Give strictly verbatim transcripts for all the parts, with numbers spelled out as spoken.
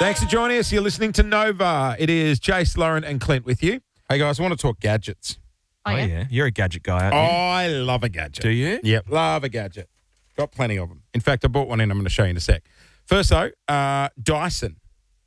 Thanks for joining us. You're listening to Nova. It is Jace, Lauren and Clint with you. Hey, guys, I want to talk gadgets. Oh, yeah? Oh, yeah. You're a gadget guy, aren't you? I love a gadget. Do you? Yep, love a gadget. Got plenty of them. In fact, I bought one in. I'm going to show you in a sec. First, though, uh, Dyson.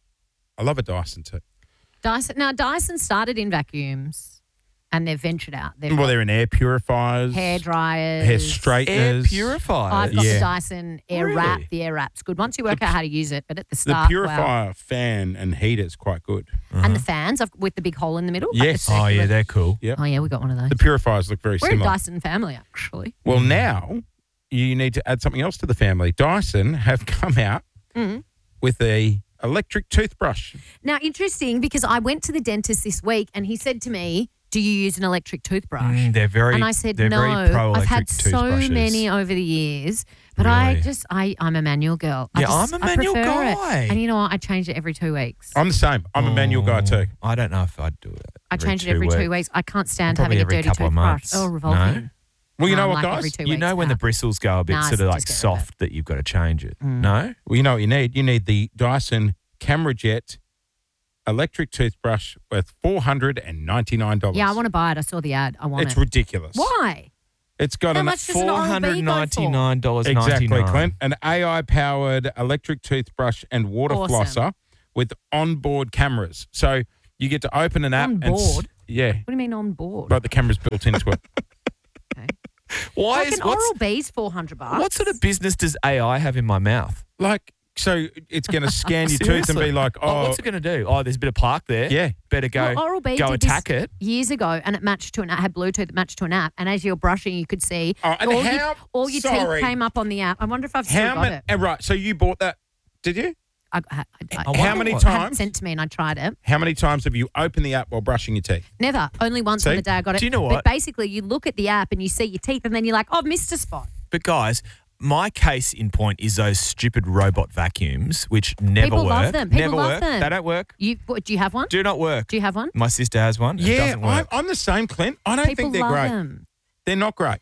I love a Dyson, too. Dyson. Now, Dyson started in vacuums and they've ventured out. They've Well, got they're in air purifiers. hair dryers. Hair straighteners. Air purifiers. I've got Yeah. the Dyson Air Really? Wrap. The Air Wrap's good. Once you work out how to use it, but at the The start, purifier wow. fan and heater is quite good. And the fans I've, with the big hole in the middle. like the Yes. circular- Oh, yeah, they're cool. Yep. Oh, yeah, we got one of those. The purifiers look very We're a similar. Dyson family, actually. Well, now you need to add something else to the family. Dyson have come out Mm. with a electric toothbrush. Now, interesting, because I went to the dentist this week and he said to me, do you use an electric toothbrush? Mm, they're very. and I said, they're no, Very pro I've had electric so toothbrushes. many over the years, but I Really? just, I, I'm a manual girl. I Yeah, just- I'm a I manual prefer it. guy. And you know what? I change it every two weeks. I'm the same. I'm a manual guy too. Oh, I don't know if I'd do it. I change it every two weeks. I can't stand Probably having a every dirty couple of toothbrush. months. Oh, revolting. No? Well, you No, know I'm what, like guys? every two You weeks know when the out. bristles go a bit Nah, sort of just like get rid of soft that you've got to change it. Mm. No? Well, you know what you need? You need the Dyson Camera Jet electric toothbrush worth four hundred ninety-nine dollars. Yeah, I want to buy it. I saw the ad. I want It's it. ridiculous. Why? It's got How an much does an Four Oral-B hundred go for? ninety-nine dollars exactly, ninety-nine. Clint. An A I-powered electric toothbrush and water Awesome. flosser with onboard cameras. So you get to open an app. On and s- board? Yeah, What do you mean on board? but the camera's built into it. Okay. Why Like is an what's, Oral-B's four hundred bucks. what sort of business does A I have in my mouth? Like, so it's going to scan your tooth and Seriously? be like, Oh, oh, what's it going to do? Oh, there's a bit of plaque there. yeah. Better go Well, Oral-B go did attack this it. years ago, and it matched to an app, had Bluetooth that matched to an app, and as you were brushing, you could see Oh, and all, how- your, all your sorry. teeth came up on the app. I wonder if I've still How got many? it. eh, Right, so you bought that, did you? I, I, I, I I, wonder How many what- had it times? sent to me, and I tried it. How many times have you opened the app while brushing your teeth? Never. Only once See? on the day I got it. Do you know But what? basically, you look at the app and you see your teeth, and then you're like, oh, I've missed a spot. But guys, my case in point is those stupid robot vacuums, which never People work. love them. People never love work. them. They don't work. You what, do you have one? Do not work. Do you have one? My sister has one. It yeah, doesn't I'm, work. I'm the same, Clint. I don't People think they're love great. them. They're not great.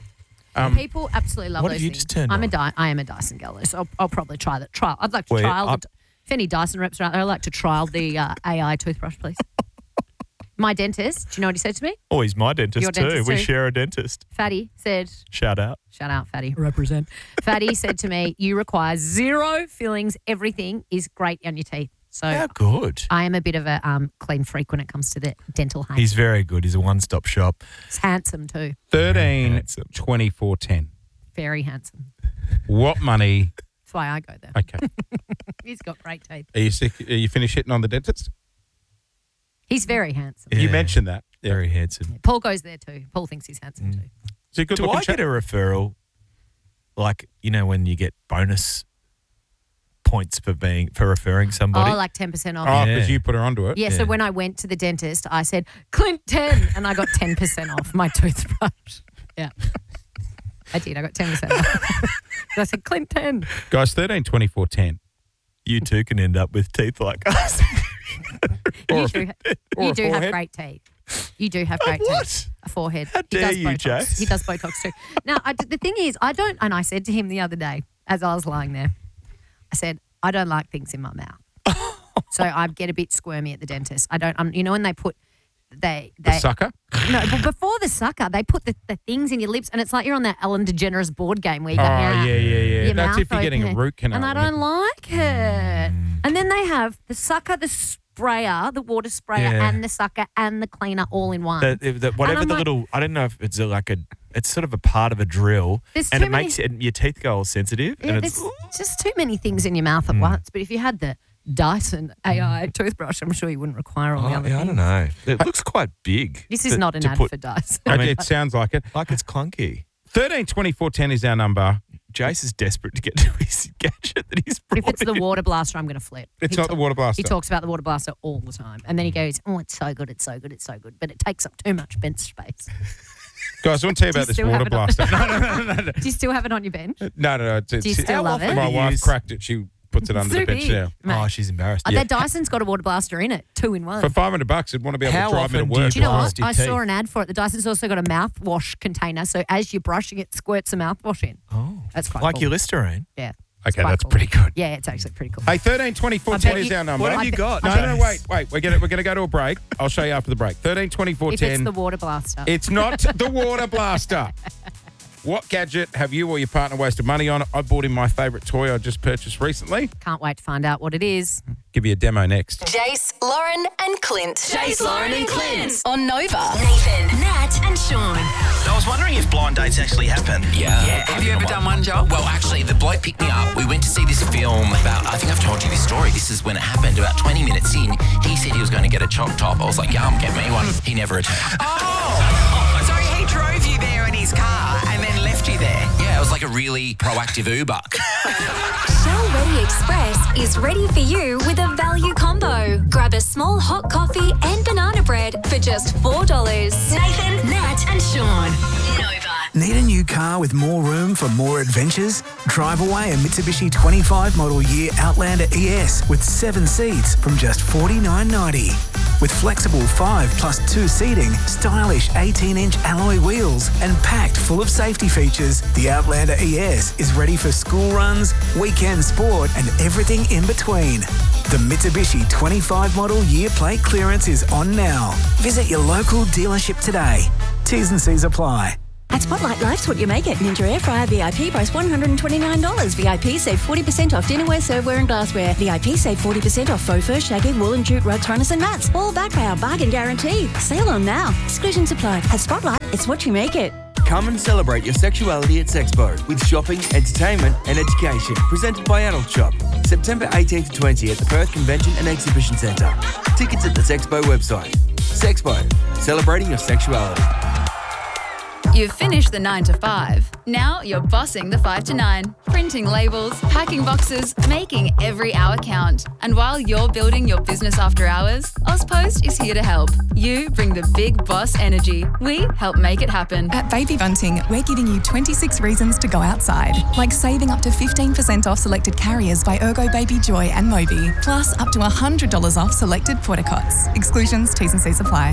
Um, People absolutely love What those have you things. just turned I'm a on? Di- I am a Dyson girl, so I'll, I'll probably try that. Trial. I'd like to Well, trial. I'm- The, if any Dyson reps are out there, I'd like to trial the uh, A I toothbrush, please. My dentist, do you know what he said to me? Oh, he's my dentist Your too. dentist we too. share a dentist. Fatty said, Shout out. shout out, Fatty. Represent. Fatty said to me, you require zero fillings. Everything is great on your teeth. So How good. I am a bit of a um, clean freak when it comes to the dental hygiene. He's very good. He's a one-stop shop. He's handsome too. thirteen, Handsome. twenty-four, ten. Very handsome. What money? That's why I go there. Okay. He's got great teeth. Are you sick? Are you finished hitting on the dentist? He's very handsome. You Yeah. mentioned that. Yeah. Very handsome. Paul goes there too. Paul thinks he's handsome too. Is he a good Do looking I chap? get a referral? Like, you know, when you get bonus points for being for referring somebody? Oh, like ten percent off. Oh, Yeah. because you put her onto it. Yeah, so Yeah. when I went to the dentist, I said, Clint ten, and I got ten percent off my toothbrush. Yeah. I did. I got ten percent off. So I said, Clint ten. Guys, thirteen, twenty-four, ten. You too can end up with teeth like us. Or You a- do, or you a do have forehead. great teeth. You do have great what? teeth. A forehead. How he dare does you, Botox. Jace? He does Botox too. Now, I, the thing is, I don't, and I said to him the other day, as I was lying there, I said, I don't like things in my mouth. So I get a bit squirmy at the dentist. I don't, um, you know, when they put, they, The they, sucker? no, but before the sucker, they put the, the things in your lips, and it's like you're on that Ellen DeGeneres board game where you Oh, go, yeah, yeah, yeah. your That's mouth if you're getting a open. root canal. And I don't like it. And then they have the sucker, the sprayer, the water sprayer, Yeah. and the sucker and the cleaner all in one. the, the, whatever I'm the like- little, I don't know if it's like a, it's sort of a part of a drill, There's and too it many- makes it, your teeth go all sensitive. yeah, and it's, there's just too many things in your mouth at Hmm. once. But if you had the Dyson A I toothbrush, I'm sure you wouldn't require all the Oh, other yeah, I things. don't know. It looks quite big. This is to- not an to ad put- for Dyson. I mean- it sounds like it. Like it's clunky. thirteen, twenty-four, ten is our number. Jace is desperate to get to his gadget that he's brought If it's the in. water blaster, I'm going to flip. It's He not ta- the water blaster. He talks about the water blaster all the time. And then he goes, oh, it's so good, it's so good, it's so good. But it takes up too much bench space. Guys, I want to tell you Do you about this still water have it on- blaster. No, no, no, no, no. Do you still have it on your bench? No, no, no. It's, Do you it's- still love it? My do you wife use- cracked it. She puts it under Too the bench big. now. Mate. Oh, she's embarrassed. Uh, Yeah. That Dyson's got a water blaster in it, two in one. For five hundred bucks, I'd want to be able How to drive me to often do you work. Do you know blast what? your I saw teeth. an ad for it. The Dyson's also got a mouthwash container, so as you're brushing it, squirts a mouthwash in. Oh, That's quite like cool. your Listerine. Yeah. Okay, quite that's cool. pretty good. Yeah, it's actually pretty cool. Hey, thirteen twenty-four I ten bet is you- our number. What have I you bet- got? I No, bet- no, no, wait, wait. We're gonna we're gonna go to a break. I'll show you after the break. thirteen twenty-four If ten. it's the water blaster. It's not the water blaster. What gadget have you or your partner wasted money on? I bought him my favourite toy I just purchased recently. Can't wait to find out what it is. Give you a demo next. Jace, Lauren, and Clint. Jace, Lauren, and Clint. On Nova. Nathan, Nat, and Sean. I was wondering if blind dates actually happen. Yeah. Yeah. Have you ever done one, Joe? Well, actually, the bloke picked me up. We went to see this film about, I think I've told you this story. This is when it happened. About twenty minutes in, he said he was going to get a chop top. I was like, yum, get me one. He never returned. Oh, so he drove you there in his car and then left you there. Yeah, it was like a really proactive Uber. Shell Ready Express is ready for you with a value combo. Grab a small hot coffee and banana bread for just four dollars. Nathan, Nat, and Sean. Nova. Need a new car with more room for more adventures? Drive away a Mitsubishi twenty-five model year Outlander E S with seven seats from just forty-nine ninety. With flexible five plus two seating, stylish eighteen inch alloy wheels, and packed full of safety features, the Outlander E S is ready for school runs, weekend sport, and everything in between. The Mitsubishi twenty-five model year plate clearance is on now. Visit your local dealership today. T's and C's apply. At Spotlight, life's what you make it. Ninja Air Fryer V I P price one hundred twenty-nine dollars. V I P save forty percent off dinnerware, serveware and glassware. V I P save forty percent off faux fur, shaggy, wool and jute rugs, runners and mats. All backed by our bargain guarantee. Sale on now. Exclusions apply. At Spotlight, it's what you make it. Come and celebrate your sexuality at Sexpo with shopping, entertainment and education. Presented by Adult Shop. September eighteenth to twentieth at the Perth Convention and Exhibition Centre. Tickets at the Sexpo website. Sexpo. Celebrating your sexuality. You've finished the nine to five. Now you're bossing the five to nine. Printing labels, packing boxes, making every hour count. And while you're building your business after hours, Ozpost is here to help. You bring the big boss energy. We help make it happen. At Baby Bunting, we're giving you twenty-six reasons to go outside, like saving up to fifteen percent off selected carriers by Ergo Baby Joy and Moby, plus up to one hundred dollars off selected porta cots. Exclusions, T's and C's apply.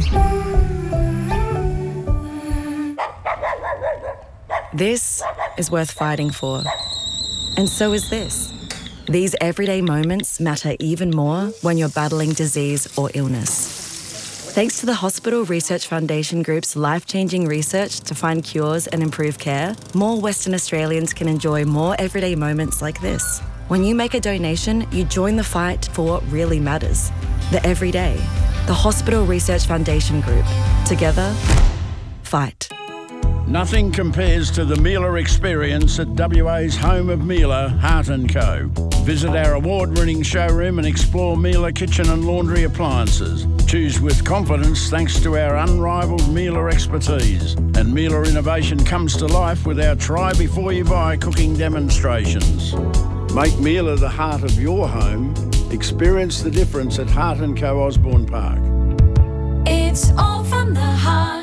This is worth fighting for. And so is this. These everyday moments matter even more when you're battling disease or illness. Thanks to the Hospital Research Foundation Group's life-changing research to find cures and improve care, more Western Australians can enjoy more everyday moments like this. When you make a donation, you join the fight for what really matters. The everyday. The Hospital Research Foundation Group. Together, fight. Nothing compares to the Miele experience at W A's home of Miele, Hart and Co. Visit our award-winning showroom and explore Miele kitchen and laundry appliances. Choose with confidence thanks to our unrivaled Miele expertise. And Miele innovation comes to life with our try before you buy cooking demonstrations. Make Miele the heart of your home. Experience the difference at Hart and Co Osborne Park. It's all from the heart.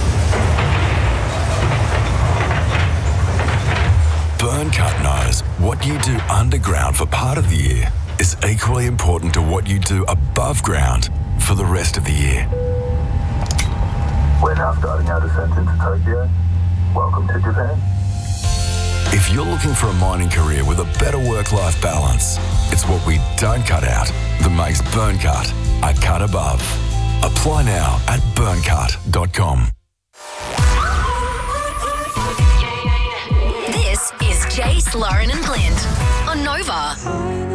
Burncut knows what you do underground for part of the year is equally important to what you do above ground for the rest of the year. We're now starting our descent into Tokyo. Welcome to Japan. If you're looking for a mining career with a better work-life balance, it's what we don't cut out that makes Burncut a cut above. Apply now at burncut dot com. This is Jace, Lauren, and Clint on Nova.